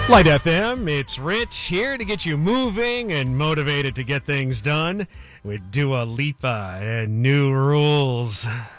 Light FM, it's Rich here to get you moving and motivated to get things done with Dua Lipa and New Rules.